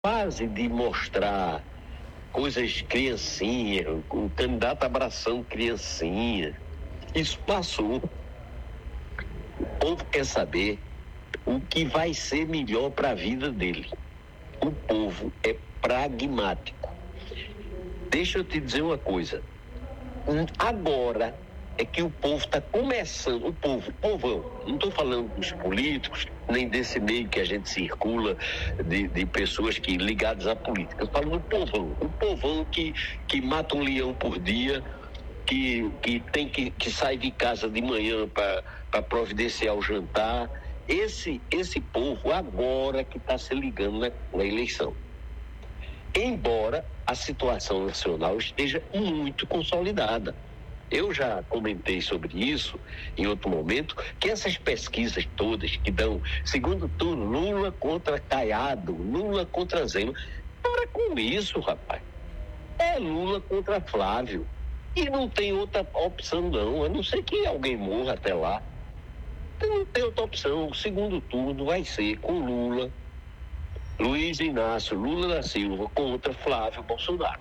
fase de mostrar coisas criancinha, o candidato abraçando criancinha, isso passou. O povo quer saber o que vai ser melhor para a vida dele. O povo é pragmático. Deixa eu te dizer uma coisa. Agora é que o povo está começando, o povão, não estou falando dos políticos, nem desse meio que a gente circula, de pessoas que ligadas à política. Eu falo do povão, o povão que mata um leão por dia, que sai de casa de manhã para providenciar o jantar. Esse povo agora que está se ligando na eleição. Embora a situação nacional esteja muito consolidada. Eu já comentei sobre isso em outro momento, que essas pesquisas todas que dão segundo turno, Lula contra Caiado, Lula contra Zema, para com isso, rapaz. É Lula contra Flávio. E não tem outra opção não, a não ser que alguém morra até lá. Não tem outra opção. O segundo turno vai ser com Lula, Luiz Inácio Lula da Silva contra Flávio Bolsonaro.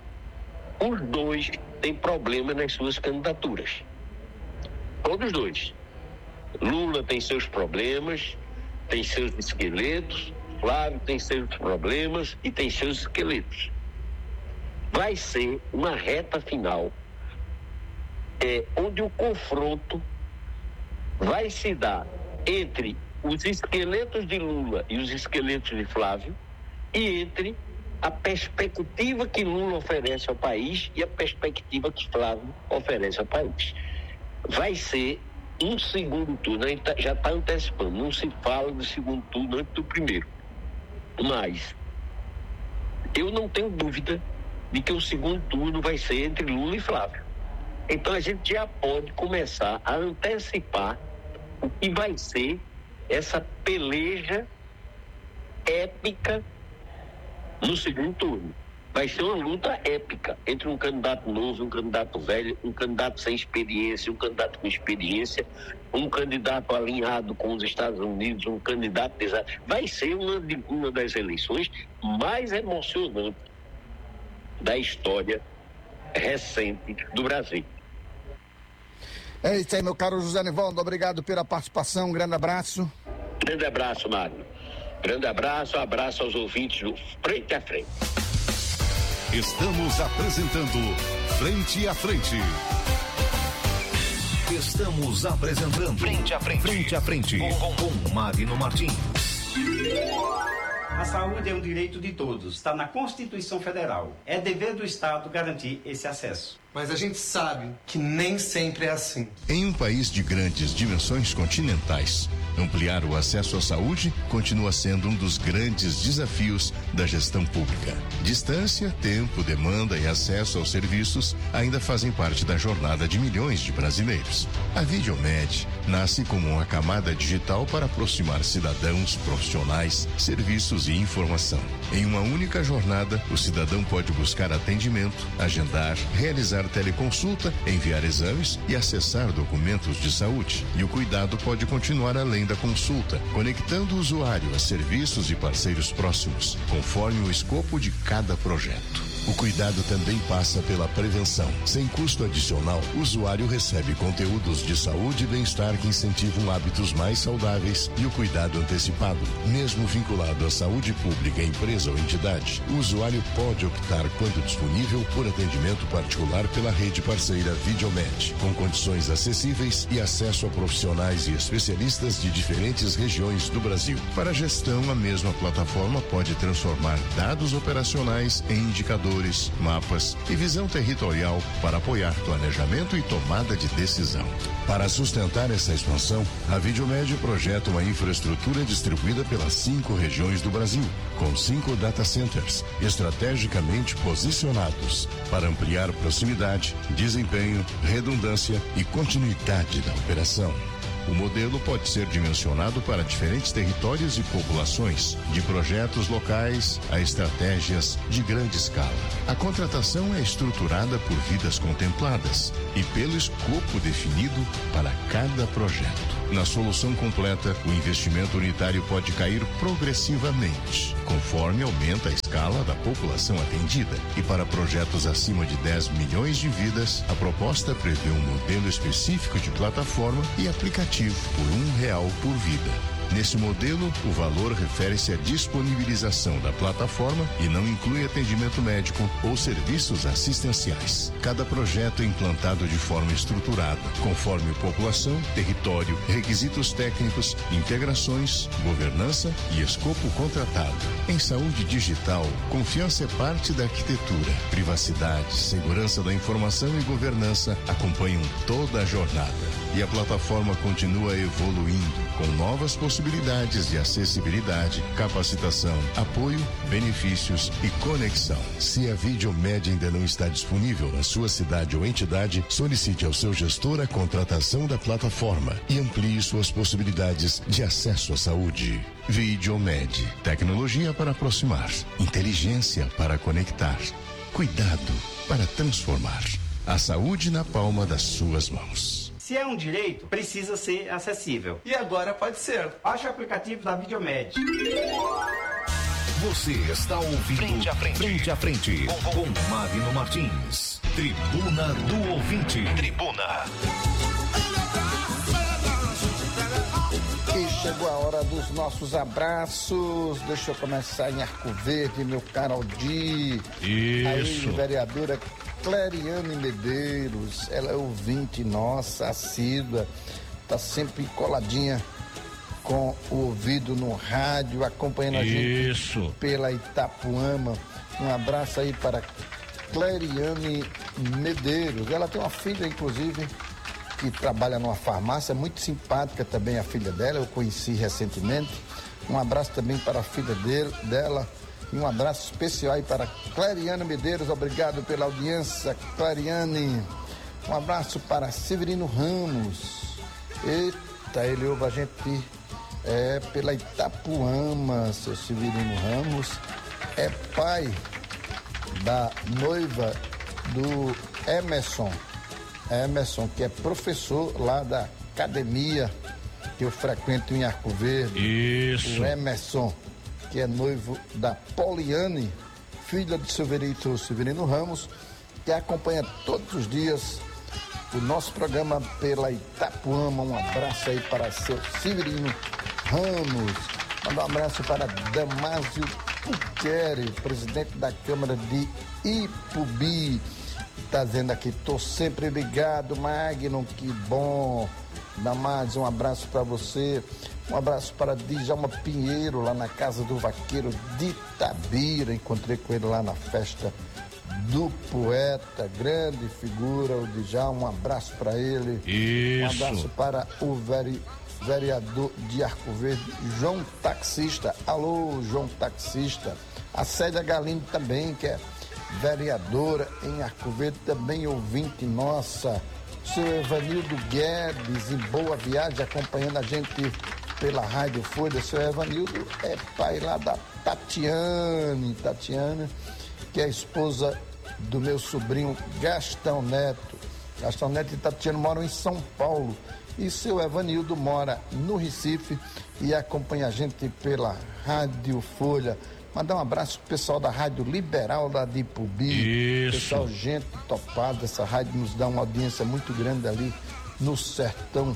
Os dois têm problema nas suas candidaturas. Todos dois. Lula tem seus problemas, tem seus esqueletos, Flávio tem seus problemas e tem seus esqueletos. Vai ser uma reta final onde o confronto vai se dar entre os esqueletos de Lula e os esqueletos de Flávio e entre a perspectiva que Lula oferece ao país e a perspectiva que Flávio oferece ao país. Vai ser um segundo turno, a gente já está antecipando, não se fala do segundo turno antes do primeiro. Mas eu não tenho dúvida de que o segundo turno vai ser entre Lula e Flávio. Então a gente já pode começar a antecipar o que vai ser essa peleja épica no segundo turno. Vai ser uma luta épica entre um candidato novo, um candidato velho, um candidato sem experiência, um candidato com experiência, um candidato alinhado com os Estados Unidos, um candidato... Vai ser uma das eleições mais emocionantes da história recente do Brasil. É isso aí, meu caro José Nivaldo, obrigado pela participação, um grande abraço. Grande abraço, Magno. Grande abraço aos ouvintes do Frente a Frente. Estamos apresentando Frente a Frente. Estamos apresentando Frente a Frente. Frente a Frente com Magno Martins. A saúde é um direito de todos, está na Constituição Federal. É dever do Estado garantir esse acesso. Mas a gente sabe que nem sempre é assim. Em um país de grandes dimensões continentais, ampliar o acesso à saúde continua sendo um dos grandes desafios da gestão pública. Distância, tempo, demanda e acesso aos serviços ainda fazem parte da jornada de milhões de brasileiros. A Videomed nasce como uma camada digital para aproximar cidadãos, profissionais, serviços e informação. Em uma única jornada, o cidadão pode buscar atendimento, agendar, realizar teleconsulta, enviar exames e acessar documentos de saúde. E o cuidado pode continuar além da consulta, conectando o usuário a serviços e parceiros próximos, conforme o escopo de cada projeto. O cuidado também passa pela prevenção. Sem custo adicional, o usuário recebe conteúdos de saúde e bem-estar que incentivam hábitos mais saudáveis e o cuidado antecipado. Mesmo vinculado à saúde pública, empresa ou entidade, o usuário pode optar, quando disponível, por atendimento particular pela rede parceira Videomed, com condições acessíveis e acesso a profissionais e especialistas de diferentes regiões do Brasil. Para a gestão, a mesma plataforma pode transformar dados operacionais em indicadores, mapas e visão territorial para apoiar planejamento e tomada de decisão. Para sustentar essa expansão, a Videomed projeta uma infraestrutura distribuída pelas 5 regiões do Brasil, com 5 data centers estrategicamente posicionados para ampliar proximidade, desempenho, redundância e continuidade da operação. O modelo pode ser dimensionado para diferentes territórios e populações, de projetos locais a estratégias de grande escala. A contratação é estruturada por vidas contempladas e pelo escopo definido para cada projeto. Na solução completa, o investimento unitário pode cair progressivamente, conforme aumenta a escala da população atendida. E para projetos acima de 10 milhões de vidas, a proposta prevê um modelo específico de plataforma e aplicativo por R$1 por vida. Nesse modelo, o valor refere-se à disponibilização da plataforma e não inclui atendimento médico ou serviços assistenciais. Cada projeto é implantado de forma estruturada, conforme população, território, requisitos técnicos, integrações, governança e escopo contratado. Em saúde digital, confiança é parte da arquitetura. Privacidade, segurança da informação e governança acompanham toda a jornada. E a plataforma continua evoluindo, com novas possibilidades de acessibilidade, capacitação, apoio, benefícios e conexão. Se a Videomed ainda não está disponível na sua cidade ou entidade, solicite ao seu gestor a contratação da plataforma e amplie suas possibilidades de acesso à saúde. Videomed, tecnologia para aproximar, inteligência para conectar, cuidado para transformar. A saúde na palma das suas mãos. Se é um direito, precisa ser acessível. E agora pode ser. Baixe o aplicativo da Videomed. Você está ouvindo Frente a Frente, com Magno Martins. Tribuna do Ouvinte. Tribuna. E chegou a hora dos nossos abraços. Deixa eu começar em Arco Verde, meu caro Aldir. Isso. Aí, vereadora Cleriane Medeiros, ela é ouvinte nossa, assídua, tá sempre coladinha com o ouvido no rádio, acompanhando a gente pela Itapuama. Um abraço aí para Cleriane Medeiros. Ela tem uma filha, inclusive, que trabalha numa farmácia, muito simpática também a filha dela, eu conheci recentemente. Um abraço também para a filha dela. E um abraço especial aí para Clariane Medeiros, obrigado pela audiência, Clariane. Um abraço para Severino Ramos. Eita, ele ouve a gente pela Itapuama, seu Severino Ramos. É pai da noiva do Emerson, que é professor lá da academia que eu frequento em Arco Verde. Isso. O Emerson, que é noivo da Poliane, filha de Severino Ramos, que acompanha todos os dias o nosso programa pela Itapuama. Um abraço aí para seu Severino Ramos. Mandar um abraço para Damásio Puqueri, presidente da Câmara de Ipubi. Está dizendo aqui, tô sempre ligado, Magno, que bom. Damásio, um abraço para você. Um abraço para Djalma Pinheiro, lá na Casa do Vaqueiro de Itabira. Encontrei com ele lá na festa do poeta, grande figura, o Djalma. Um abraço para ele. Isso. Um abraço para o vereador de Arco Verde, João Taxista. Alô, João Taxista. A Célia Galindo também, que é vereadora em Arco Verde, também ouvinte nossa. Seu Evanildo Guedes, em Boa Viagem, acompanhando a gente pela Rádio Folha. Seu Evanildo é pai lá da Tatiane, que é a esposa do meu sobrinho Gastão Neto. Gastão Neto e Tatiane moram em São Paulo. E seu Evanildo mora no Recife e acompanha a gente pela Rádio Folha. Mandar um abraço pro pessoal da Rádio Liberal da Ipubi. Isso. Pessoal, gente topada. Essa rádio nos dá uma audiência muito grande ali no sertão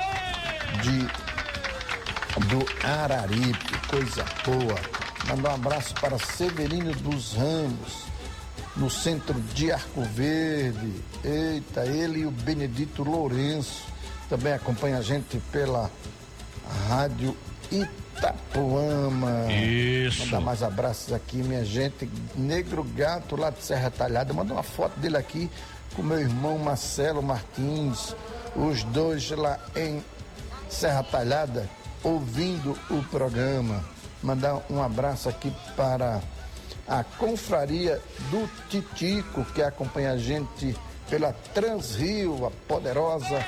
do Araripe. Coisa boa. Mandar um abraço para Severino dos Ramos, no centro de Arco Verde. Eita, ele e o Benedito Lourenço também acompanha a gente pela Rádio Itapuama. Isso. Mandar mais abraços aqui, minha gente. Negro Gato, lá de Serra Talhada. Manda uma foto dele aqui com meu irmão Marcelo Martins. Os dois lá em Serra Talhada, ouvindo o programa. Mandar um abraço aqui para a Confraria do Titico, que acompanha a gente pela Transrio, a poderosa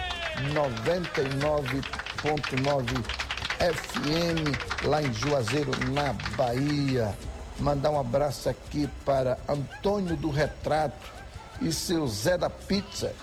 99.9 FM, lá em Juazeiro, na Bahia. Mandar um abraço aqui para Antônio do Retrato e seu Zé da Pizza,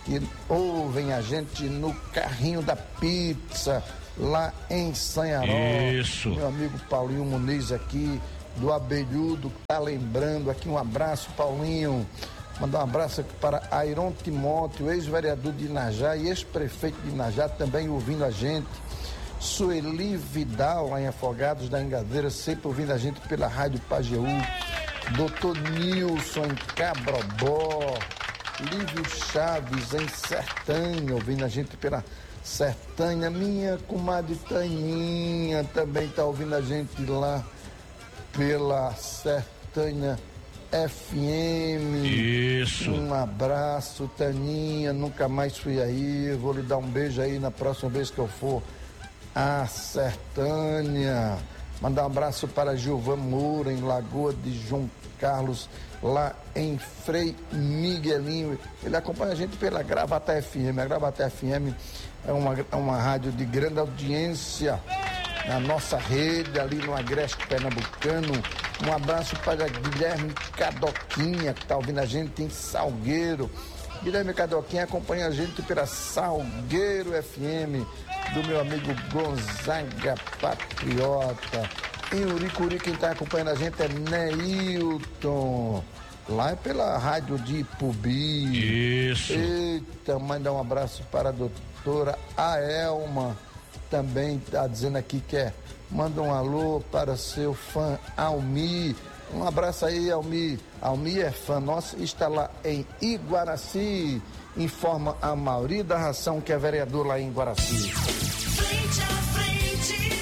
e ouvem a gente no carrinho da pizza, lá em Sanharó. Isso. Meu amigo Paulinho Muniz aqui, do Abelhudo, tá lembrando aqui, um abraço, Paulinho. Mandar um abraço aqui para Airon Timóteo, ex-vereador de Inajá e ex-prefeito de Inajá, também ouvindo a gente. Sueli Vidal, lá em Afogados da Engadeira, sempre ouvindo a gente pela Rádio Pajeú. Doutor Nilson, em Cabrobó. Lívio Chaves, em Sertânia, ouvindo a gente pela Sertânia. Minha comadre Taninha também está ouvindo a gente lá pela Sertânia FM. Isso. Um abraço, Taninha. Nunca mais fui aí. Vou lhe dar um beijo aí na próxima vez que eu for a Sertânia. Mandar um abraço para Gilvan Moura, em Lagoa de João Carlos, lá em Frei Miguelinho. Ele acompanha a gente pela Gravata FM. A Gravata FM é uma rádio de grande audiência na nossa rede, ali no Agreste Pernambucano. Um abraço para Guilherme Cadoquinha, que está ouvindo a gente em Salgueiro. Guilherme Cadoquinha acompanha a gente pela Salgueiro FM, do meu amigo Gonzaga Patriota. Em Uricuri, quem está acompanhando a gente é Neilton, lá é pela rádio de Ipubi. Isso. Eita, mandar um abraço para a doutora Aelma, também está dizendo aqui que manda um alô para seu fã Almi. Um abraço aí, Almi. Almi é fã nosso, está lá em Iguaraci. Informa a Mauri da Ração, que é vereador lá em Iguaraci. Frente a frente.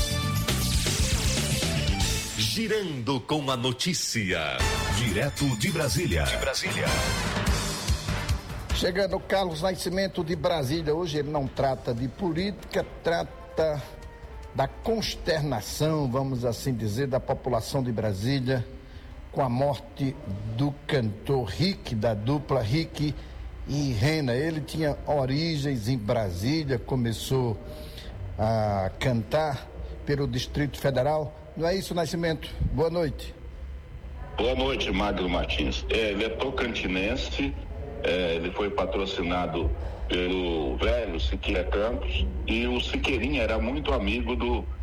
Girando com a notícia. Direto de Brasília. Chegando Carlos Nascimento de Brasília. Hoje ele não trata de política, trata da consternação, vamos assim dizer, da população de Brasília com a morte do cantor Rick, da dupla Rick e Rena. Ele tinha origens em Brasília, começou a cantar pelo Distrito Federal. Não é isso, Nascimento? Boa noite. Boa noite, Magno Martins. Ele é tocantinense, ele foi patrocinado pelo velho Siqueira Campos, e o Siqueirinha era muito amigo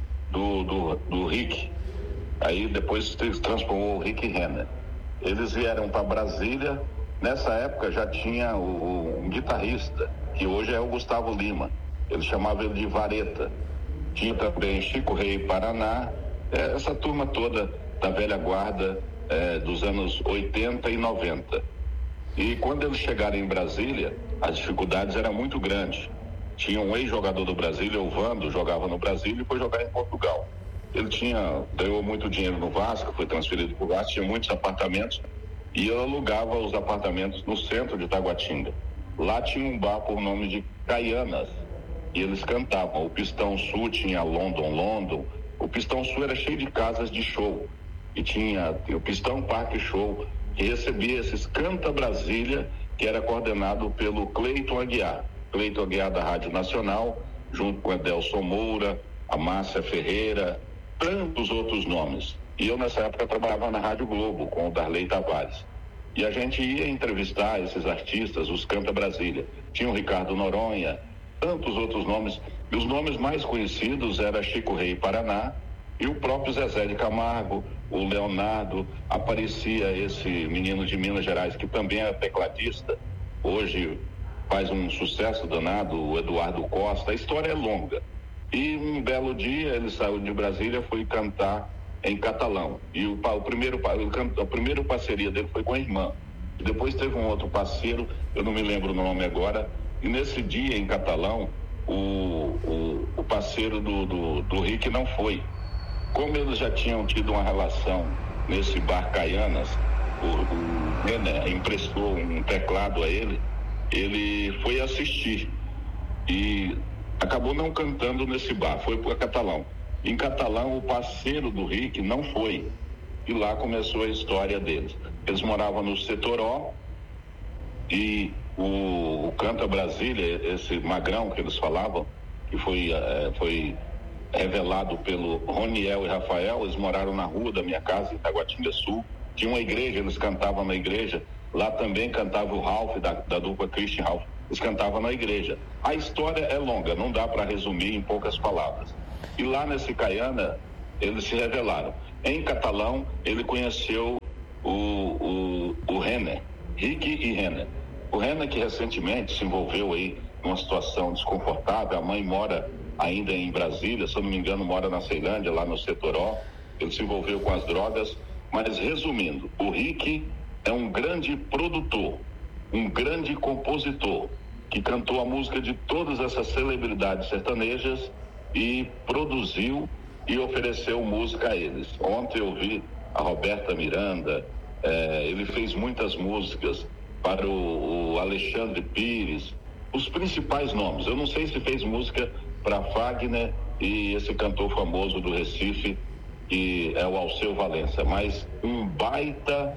do Rick. Aí depois se transformou o Rick Renner. Eles vieram para Brasília. Nessa época já tinha um guitarrista, que hoje é o Gustavo Lima. Ele chamava ele de Vareta. Tinha também Chico Rei Paraná, essa turma toda da velha guarda dos anos 80 e 90. E quando eles chegaram em Brasília, as dificuldades eram muito grandes. Tinha um ex-jogador do Brasília, o Vando, jogava no Brasília e foi jogar em Portugal. Ele ganhou muito dinheiro no Vasco, foi transferido para o Vasco, tinha muitos apartamentos, e eu alugava os apartamentos no centro de Taguatinga. Lá tinha um bar por nome de Caianas, e eles cantavam. O Pistão Sul tinha London. O Pistão Sul era cheio de casas de show, e tinha o Pistão Parque Show, que recebia esses Canta Brasília, que era coordenado pelo Cleiton Aguiar da Rádio Nacional, junto com Edelson Moura, a Márcia Ferreira, tantos outros nomes. E eu nessa época trabalhava na Rádio Globo com o Darley Tavares. E a gente ia entrevistar esses artistas, os Canta Brasília. Tinha o Ricardo Noronha, tantos outros nomes. E os nomes mais conhecidos eram Chico Rei Paraná e o próprio Zezé de Camargo, o Leonardo. Aparecia esse menino de Minas Gerais, que também era tecladista, hoje faz um sucesso danado, o Eduardo Costa. A história é longa. E um belo dia ele saiu de Brasília, foi cantar em catalão. E a primeira parceria dele foi com a irmã. E depois teve um outro parceiro, eu não me lembro o nome agora, e nesse dia em catalão, o parceiro do Rick não foi. Como eles já tinham tido uma relação nesse bar Caianas, o René emprestou um teclado a ele foi assistir e acabou não cantando nesse bar, foi para catalão. Em catalão, o parceiro do Rick não foi, e lá começou a história deles. Eles moravam no Setoró, e o Canta Brasília, esse magrão que eles falavam, que foi revelado pelo Roniel e Rafael, eles moraram na rua da minha casa, em Taguatinga Sul. Tinha uma igreja, eles cantavam na igreja. Lá também cantava o Ralph, da dupla Christian Ralph. eles cantavam na igreja. A história é longa, não dá para resumir em poucas palavras. E lá nesse Caiana, eles se revelaram. Em catalão, ele conheceu o Renner, Ricky e Renner. O Renner, que recentemente se envolveu aí numa situação desconfortável, a mãe mora ainda em Brasília, se eu não me engano mora na Ceilândia, lá no Setoró, ele se envolveu com as drogas, mas resumindo, o Ricky é um grande produtor, um grande compositor, que cantou a música de todas essas celebridades sertanejas e produziu e ofereceu música a eles. Ontem eu vi a Roberta Miranda, ele fez muitas músicas para o Alexandre Pires, os principais nomes. Eu não sei se fez música para Fagner e esse cantor famoso do Recife, que é o Alceu Valença, mas um baita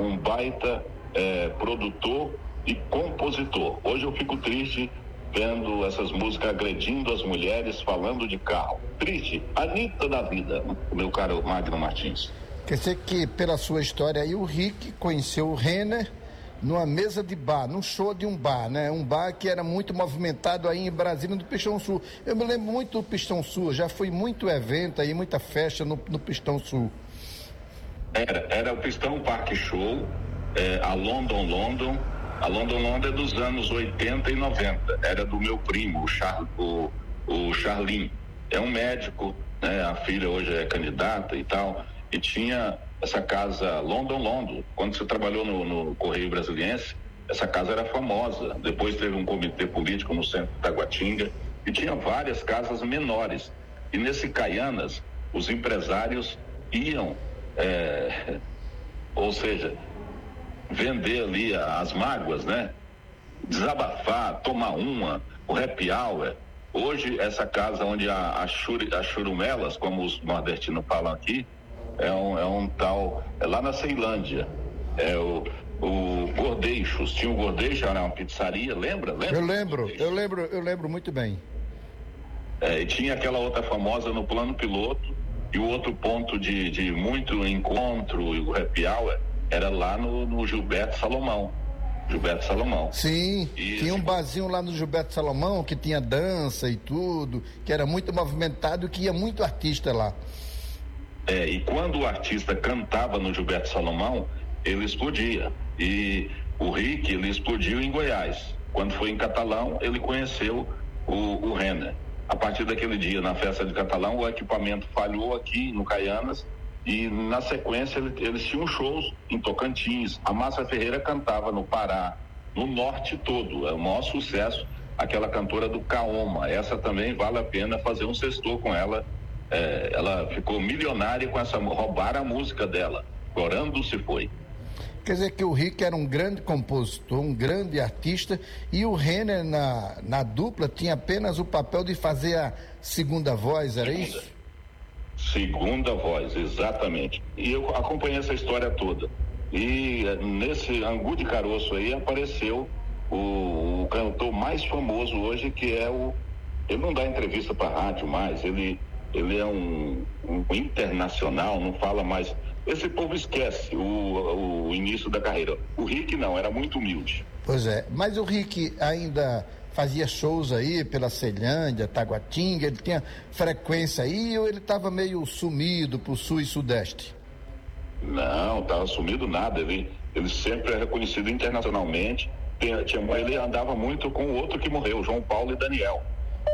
produtor e compositor. Hoje eu fico triste vendo essas músicas agredindo as mulheres, falando de carro. Triste, Anitta da vida, meu caro Magno Martins. Quer dizer que, pela sua história aí, o Rick conheceu o Renner numa mesa de bar, num show de um bar, né? Um bar que era muito movimentado aí em Brasília, no Pistão Sul. Eu me lembro muito do Pistão Sul, já fui muito evento aí, muita festa no Pistão Sul. Era o Pistão Park Show, a London. A London é dos anos 80 e 90. Era do meu primo, o Charlin. É um médico, né? A filha hoje é candidata e tal. E tinha essa casa London. Quando você trabalhou no Correio Brasiliense, essa casa era famosa. Depois teve um comitê político no centro de Taguatinga. E tinha várias casas menores. E nesse Caianas, os empresários iam, ou seja, vender ali as mágoas, né? Desabafar, tomar uma, o happy hour. Hoje, essa casa onde as churumelas, como os nordestinos falam aqui, é um tal, é lá na Ceilândia, o Gordeixos, tinha o Gordeixo, era uma pizzaria, lembra? Eu lembro muito bem. E tinha aquela outra famosa no plano piloto, e o outro ponto de muito encontro, e o happy hour, era lá no Gilberto Salomão. Sim, tinha um barzinho lá no Gilberto Salomão que tinha dança e tudo, que era muito movimentado e que ia muito artista lá. E quando o artista cantava no Gilberto Salomão, ele explodia. E o Rick, ele explodiu em Goiás. Quando foi em Catalão, ele conheceu o Renner. A partir daquele dia, na festa de Catalão, o equipamento falhou aqui no Caianas. E na sequência eles tinham shows em Tocantins. A Márcia Ferreira cantava no Pará, no norte todo. É o maior sucesso, aquela cantora do Kaoma. Essa também vale a pena fazer um sextor com ela. Ela ficou milionária com roubaram a música dela. Chorando se foi. Quer dizer que o Rick era um grande compositor, um grande artista, e o Renner na dupla tinha apenas o papel de fazer a segunda voz, era isso? Segunda voz, exatamente. E eu acompanhei essa história toda. E nesse Angu de Caroço aí apareceu o cantor mais famoso hoje, que é ele não dá entrevista para rádio mais, ele é um internacional, não fala mais. Esse povo esquece o início da carreira. O Rick não, era muito humilde. Pois é, mas o Rick ainda fazia shows aí pela Ceilândia, Taguatinga, ele tinha frequência aí ou ele estava meio sumido pro sul e sudeste? Não, estava sumido nada, ele sempre é reconhecido internacionalmente. Ele andava muito com o outro que morreu, João Paulo e Daniel.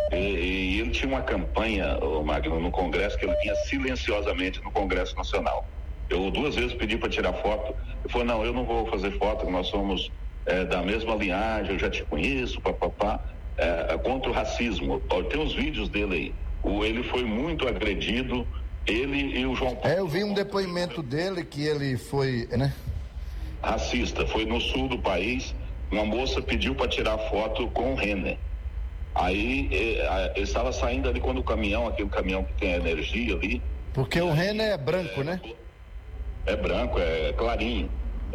E ele tinha uma campanha, Magno, no Congresso, que ele vinha silenciosamente no Congresso Nacional. Eu 2 vezes pedi para tirar foto, ele falou, não, eu não vou fazer foto, nós somos da mesma linhagem, eu já te conheço, papapá, contra o racismo. Tem uns vídeos dele aí. Ele foi muito agredido, ele e o João Paulo. Eu vi um depoimento dele que ele foi, né? Racista, foi no sul do país, uma moça pediu para tirar foto com o Renner. Aí ele estava saindo ali quando aquele caminhão que tem energia ali. Porque o Renner é branco, né? É branco, é clarinho.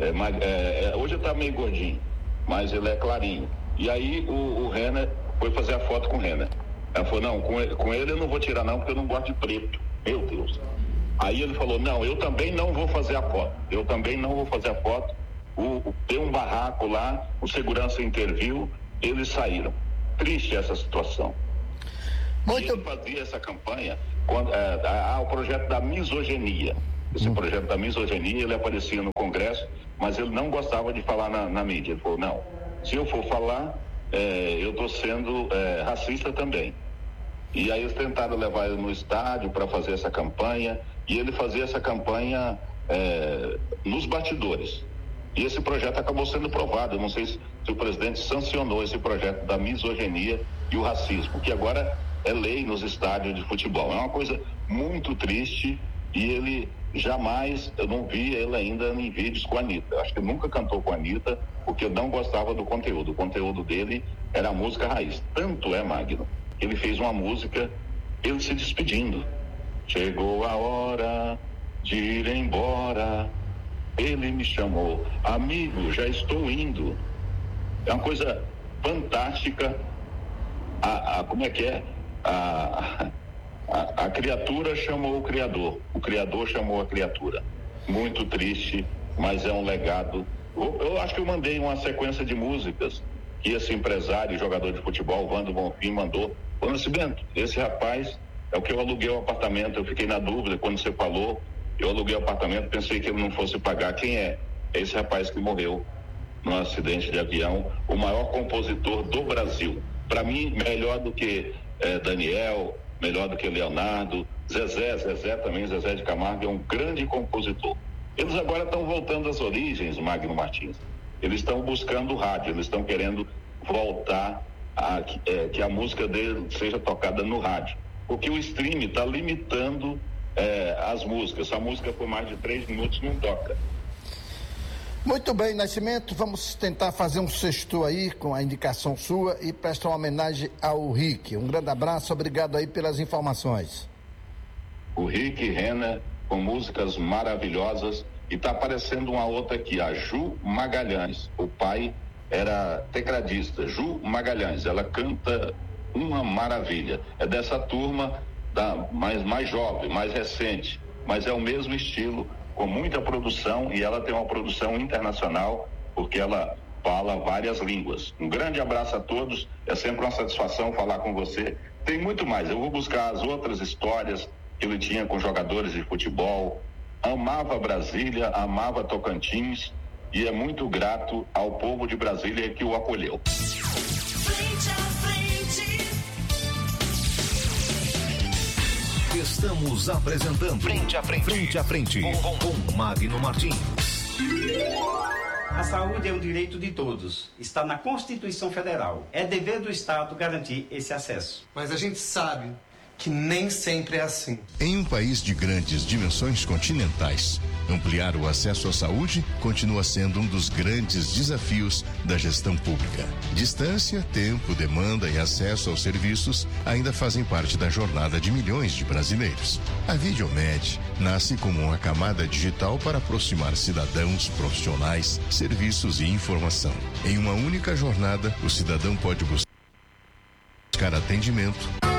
Hoje ele tá meio gordinho, mas ele é clarinho. E aí o Renner foi fazer a foto com o Renner. Ela falou, não, com ele eu não vou tirar não, porque eu não gosto de preto. Meu Deus. Aí ele falou, não, eu também não vou fazer a foto. Deu um barraco lá, o segurança interviu eles saíram. Triste essa situação. Muito... E ele fazia essa campanha, o projeto da misoginia. Esse projeto da misoginia, ele aparecia no Congresso, mas ele não gostava de falar na mídia. Ele falou, não, se eu for falar, eu estou sendo racista também. E aí eles tentaram levar ele no estádio para fazer essa campanha, e ele fazia essa campanha nos bastidores. E esse projeto acabou sendo provado. Eu não sei se o presidente sancionou esse projeto da misoginia e o racismo, que agora é lei nos estádios de futebol. É uma coisa muito triste, e ele jamais, eu não vi ele ainda em vídeos com a Anitta. Acho que nunca cantou com a Anitta, porque eu não gostava do conteúdo. O conteúdo dele era a música raiz. Tanto é, Magno, ele fez uma música, ele se despedindo. Chegou a hora de ir embora, ele me chamou, amigo, já estou indo. É uma coisa fantástica. Como é que é? A criatura chamou o Criador chamou a criatura. Muito triste, mas é um legado. Eu acho que eu mandei uma sequência de músicas que esse empresário e jogador de futebol, Wando Bonfim, mandou. Ô Nascimento, esse rapaz é o que eu aluguei o apartamento. Eu fiquei na dúvida quando você falou. Eu aluguei o apartamento, pensei que ele não fosse pagar. Quem é? É esse rapaz que morreu num acidente de avião, o maior compositor do Brasil. Para mim, melhor do que Daniel, melhor do que Leonardo, Zezé de Camargo é um grande compositor. Eles agora estão voltando às origens, Magno Martins. Eles estão buscando o rádio, eles estão querendo voltar que a música dele seja tocada no rádio. Porque o stream está limitando as músicas. Se a música por mais de 3 minutos, não toca. Muito bem, Nascimento, vamos tentar fazer um sexto aí com a indicação sua e prestar uma homenagem ao Rick. Um grande abraço, obrigado aí pelas informações. O Rick Renner, com músicas maravilhosas, e tá aparecendo uma outra aqui, a Ju Magalhães. O pai era tecladista, Ju Magalhães, ela canta uma maravilha. É dessa turma mais jovem, mais recente, mas é o mesmo estilo, com muita produção, e ela tem uma produção internacional, porque ela fala várias línguas. Um grande abraço a todos, é sempre uma satisfação falar com você. Tem muito mais, eu vou buscar as outras histórias que ele tinha com jogadores de futebol. Amava Brasília, amava Tocantins, e é muito grato ao povo de Brasília que o acolheu. Frente a frente. Estamos apresentando Frente a Frente com Magno Martins. A saúde é um direito de todos. Está na Constituição Federal. É dever do Estado garantir esse acesso. Mas a gente sabe que nem sempre é assim. Em um país de grandes dimensões continentais, ampliar o acesso à saúde continua sendo um dos grandes desafios da gestão pública. Distância, tempo, demanda e acesso aos serviços ainda fazem parte da jornada de milhões de brasileiros. A Videomed nasce como uma camada digital para aproximar cidadãos, profissionais, serviços e informação. Em uma única jornada, o cidadão pode buscar atendimento,